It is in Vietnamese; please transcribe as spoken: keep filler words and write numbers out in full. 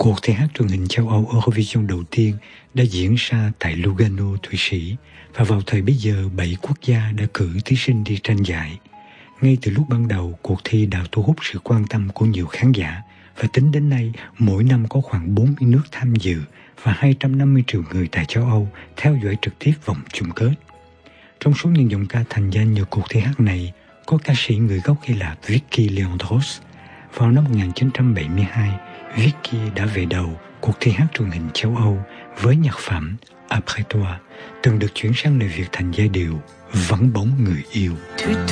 Cuộc thi hát truyền hình châu Âu Eurovision đầu tiên đã diễn ra tại Lugano, Thụy Sĩ, và vào thời bấy giờ bảy quốc gia đã cử thí sinh đi tranh giải. Ngay từ lúc ban đầu, cuộc thi đã thu hút sự quan tâm của nhiều khán giả, và tính đến nay, mỗi năm có khoảng bốn mươi nước tham dự và hai trăm năm mươi triệu người tại châu Âu theo dõi trực tiếp vòng chung kết. Trong số những giọng ca thành danh nhờ cuộc thi hát này, có ca sĩ người gốc Hy Lạp Vicky Leandros. Vào năm một nghìn chín trăm bảy mươi hai, Vicky đã về đầu cuộc thi hát truyền hình châu Âu với nhạc phẩm Après toi, từng được chuyển sang lời Việt thành giai điệu Vắng bóng người yêu.